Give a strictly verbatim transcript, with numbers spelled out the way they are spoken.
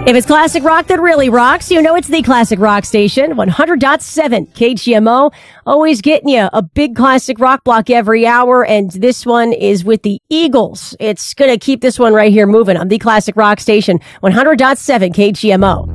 If it's classic rock that really rocks, you know it's the Classic Rock Station, one hundred point seven K G M O. Always getting you a big classic rock block every hour, and this one is with the Eagles. It's going to keep this one right here moving on the Classic Rock Station, one hundred point seven K G M O.